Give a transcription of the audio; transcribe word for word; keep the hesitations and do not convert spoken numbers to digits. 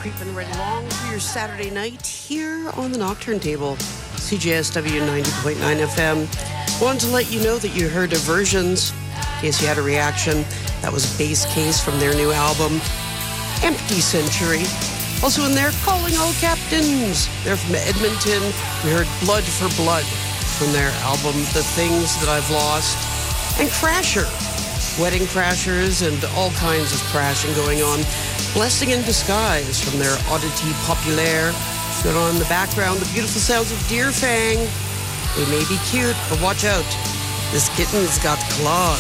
creeping right along for your Saturday night here on the Nocturne Table, C J S W ninety point nine F M. Wanted to let you know that you heard Diversions, in case you had a reaction. That was Bass Case from their new album, Empty Century. Also in there, Calling All Captains. They're from Edmonton. We heard Blood for Blood from their album, The Things That I've Lost. And Crasher, Wedding Crashers and all kinds of crashing going on. Blessing in Disguise from their Oddity Populaire. Got on in the background the beautiful sounds of Deer Fang. They may be cute, but watch out. This kitten's got claws.